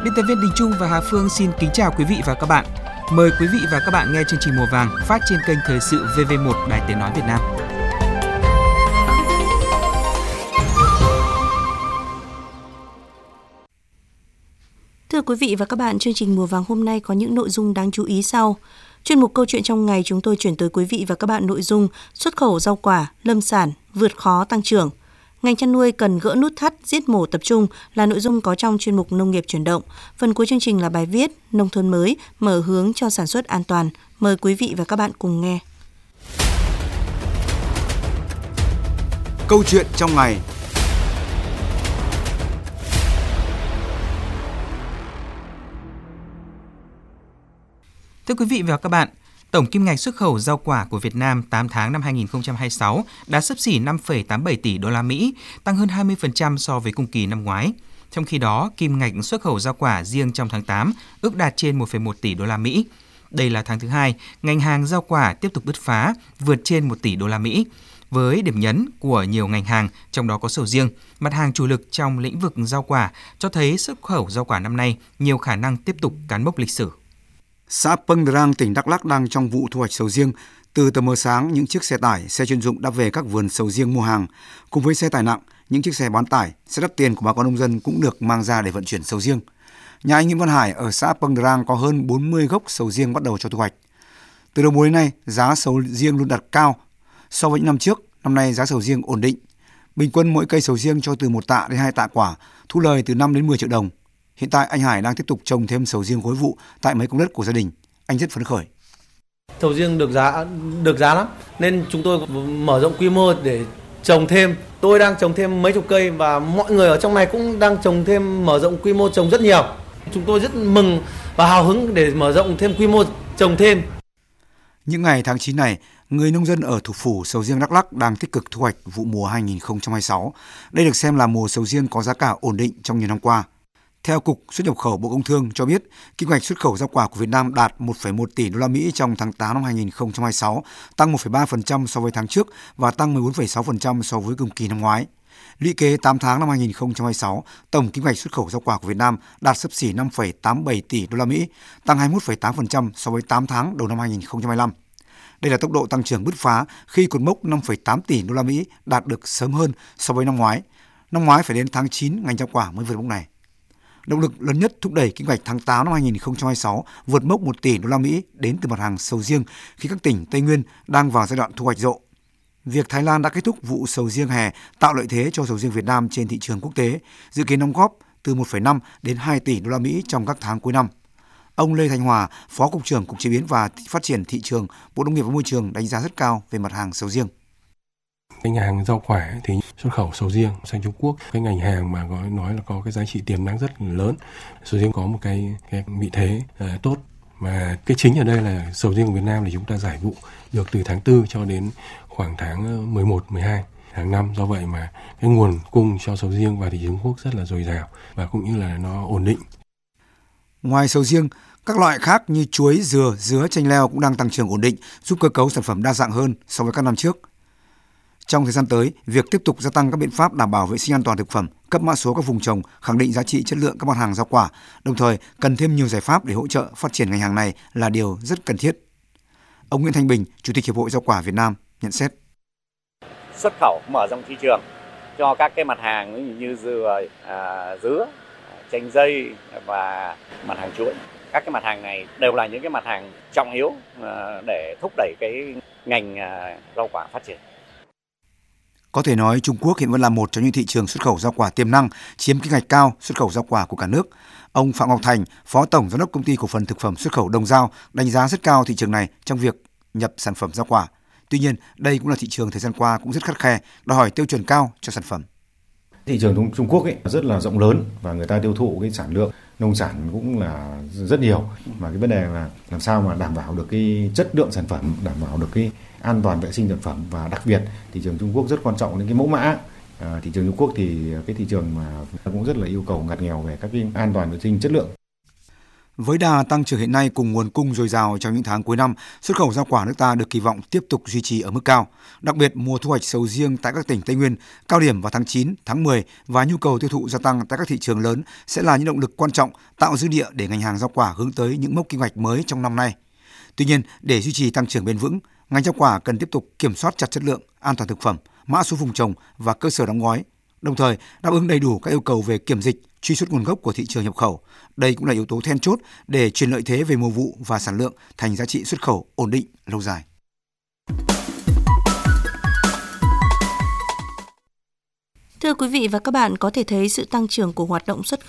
Biên tập viên Đình Trung và Hà Phương xin kính chào quý vị và các bạn. Mời quý vị và các bạn nghe chương trình Mùa Vàng phát trên kênh Thời sự VV1 Đài Tiếng nói Việt Nam. Thưa quý vị và các bạn, chương trình Mùa Vàng hôm nay có những nội dung đáng chú ý sau. Chuyên mục Câu chuyện trong ngày, chúng tôi chuyển tới quý vị và các bạn nội dung xuất khẩu rau quả, lâm sản, vượt khó tăng trưởng. Ngành chăn nuôi cần gỡ nút thắt giết mổ tập trung là nội dung có trong chuyên mục Nông nghiệp chuyển động. Phần cuối chương trình là bài viết Nông thôn mới, mở hướng cho sản xuất an toàn. Mời quý vị và các bạn cùng nghe. Câu chuyện trong ngày. Thưa quý vị và các bạn, tổng kim ngạch xuất khẩu rau quả của Việt Nam 8 tháng năm 2026 đã xấp xỉ 5,87 tỷ đô la Mỹ, tăng hơn 20% so với cùng kỳ năm ngoái. Trong khi đó, kim ngạch xuất khẩu rau quả riêng trong tháng 8 ước đạt trên 1,1 tỷ đô la Mỹ. Đây là tháng thứ hai, ngành hàng rau quả tiếp tục bứt phá, vượt trên 1 tỷ đô la Mỹ. Với điểm nhấn của nhiều ngành hàng, trong đó có sầu riêng, mặt hàng chủ lực trong lĩnh vực rau quả, cho thấy xuất khẩu rau quả năm nay nhiều khả năng tiếp tục cán mốc lịch sử. Xã Pâng Drang, tỉnh Đắk Lắk đang trong vụ thu hoạch sầu riêng. Từ tờ mờ sáng, những chiếc xe tải, xe chuyên dụng đã về các vườn sầu riêng mua hàng. Cùng với xe tải nặng, những chiếc xe bán tải, xe đắt tiền của bà con nông dân cũng được mang ra để vận chuyển sầu riêng. Nhà anh Nguyễn Văn Hải ở xã Pâng Drang có hơn 40 gốc sầu riêng bắt đầu cho thu hoạch. Từ đầu mùa đến nay, giá sầu riêng luôn đạt cao. So với những năm trước, năm nay giá sầu riêng ổn định. Bình quân mỗi cây sầu riêng cho từ 1 tạ đến 2 tạ quả, thu lời từ 5 đến 10 triệu đồng. Hiện tại anh Hải đang tiếp tục trồng thêm sầu riêng gối vụ tại mấy công đất của gia đình. Anh rất phấn khởi. Sầu riêng được giá lắm nên chúng tôi mở rộng quy mô để trồng thêm. Tôi đang trồng thêm mấy chục cây và mọi người ở trong này cũng đang trồng thêm, mở rộng quy mô trồng rất nhiều. Chúng tôi rất mừng và hào hứng để mở rộng thêm quy mô trồng thêm. Những ngày tháng 9 này, người nông dân ở thủ phủ sầu riêng Đắk Lắk đang tích cực thu hoạch vụ mùa 2026. Đây được xem là mùa sầu riêng có giá cả ổn định trong nhiều năm qua. Theo Cục Xuất nhập khẩu Bộ Công Thương cho biết, kim ngạch xuất khẩu rau quả của Việt Nam đạt 1,1 tỷ đô la Mỹ trong tháng 8 năm 2026, tăng 1,3% so với tháng trước và tăng 14,6% so với cùng kỳ năm ngoái. Lũy kế 8 tháng năm 2026, tổng kim ngạch xuất khẩu rau quả của Việt Nam đạt xấp xỉ 5,87 tỷ đô la Mỹ, tăng 21,8% so với 8 tháng đầu năm 2025. Đây là tốc độ tăng trưởng bứt phá khi cột mốc 5,8 tỷ đô la Mỹ đạt được sớm hơn so với năm ngoái. Năm ngoái phải đến tháng 9 ngành rau quả mới vượt mốc này. Động lực lớn nhất thúc đẩy kim ngạch tháng 8 năm 2026 vượt mốc 1 tỷ đô la Mỹ đến từ mặt hàng sầu riêng khi các tỉnh Tây Nguyên đang vào giai đoạn thu hoạch rộ. Việc Thái Lan đã kết thúc vụ sầu riêng hè tạo lợi thế cho sầu riêng Việt Nam trên thị trường quốc tế, dự kiến đóng góp từ 1,5 đến 2 tỷ đô la Mỹ trong các tháng cuối năm. Ông Lê Thanh Hòa, Phó Cục trưởng Cục Chế biến và Phát triển thị trường, Bộ Nông nghiệp và Môi trường đánh giá rất cao về mặt hàng sầu riêng. Cái ngành hàng rau quả thì xuất khẩu sầu riêng sang Trung Quốc, cái ngành hàng mà nói là có cái giá trị tiềm năng rất lớn. Sầu riêng có một cái vị thế tốt, mà cái chính ở đây là sầu riêng của Việt Nam thì chúng ta giải vụ được từ tháng 4 cho đến khoảng tháng 11, 12 hàng năm. Do vậy mà cái nguồn cung cho sầu riêng vào thị trường Trung Quốc rất là dồi dào và cũng như là nó ổn định. Ngoài sầu riêng, các loại khác như chuối, dứa, chanh leo cũng đang tăng trưởng ổn định, giúp cơ cấu sản phẩm đa dạng hơn so với các năm trước. Trong thời gian tới, việc tiếp tục gia tăng các biện pháp đảm bảo vệ sinh an toàn thực phẩm, cấp mã số các vùng trồng, khẳng định giá trị chất lượng các mặt hàng rau quả, đồng thời cần thêm nhiều giải pháp để hỗ trợ phát triển ngành hàng này là điều rất cần thiết. Ông Nguyễn Thanh Bình, Chủ tịch Hiệp hội Rau quả Việt Nam nhận xét. Xuất khẩu mở rộng thị trường cho các cái mặt hàng như dứa, chanh dây và mặt hàng chuối. Các cái mặt hàng này đều là những cái mặt hàng trọng yếu để thúc đẩy cái ngành rau quả phát triển. Có thể nói Trung Quốc hiện vẫn là một trong những thị trường xuất khẩu rau quả tiềm năng, chiếm kim ngạch cao xuất khẩu rau quả của cả nước. Ông Phạm Ngọc Thành, Phó Tổng Giám đốc Công ty Cổ phần Thực phẩm Xuất khẩu Đồng Dao đánh giá rất cao thị trường này trong việc nhập sản phẩm rau quả. Tuy nhiên, đây cũng là thị trường thời gian qua cũng rất khắt khe, đòi hỏi tiêu chuẩn cao cho sản phẩm. Thị trường Trung Quốc rất là rộng lớn và người ta tiêu thụ cái sản lượng nông sản cũng là rất nhiều. Mà cái vấn đề là làm sao mà đảm bảo được cái chất lượng sản phẩm, đảm bảo được cái an toàn vệ sinh sản phẩm, và đặc biệt thị trường Trung Quốc rất quan trọng đến cái mẫu mã. Thị trường Trung Quốc thì cái thị trường mà cũng rất là yêu cầu ngặt nghèo về các cái an toàn vệ sinh chất lượng. Với đà tăng trưởng hiện nay cùng nguồn cung dồi dào trong những tháng cuối năm, xuất khẩu rau quả nước ta được kỳ vọng tiếp tục duy trì ở mức cao. Đặc biệt, mùa thu hoạch sầu riêng tại các tỉnh Tây Nguyên, cao điểm vào tháng 9, tháng 10 và nhu cầu tiêu thụ gia tăng tại các thị trường lớn sẽ là những động lực quan trọng tạo dư địa để ngành hàng rau quả hướng tới những mốc kim ngạch mới trong năm nay. Tuy nhiên, để duy trì tăng trưởng bền vững, ngành rau quả cần tiếp tục kiểm soát chặt chất lượng, an toàn thực phẩm, mã số vùng trồng và cơ sở đóng gói, đồng thời đáp ứng đầy đủ các yêu cầu về kiểm dịch, truy xuất nguồn gốc của thị trường nhập khẩu. Đây cũng là yếu tố then chốt để chuyển lợi thế về mùa vụ và sản lượng thành giá trị xuất khẩu ổn định lâu dài. Thưa quý vị và các bạn, có thể thấy sự tăng trưởng của hoạt động xuất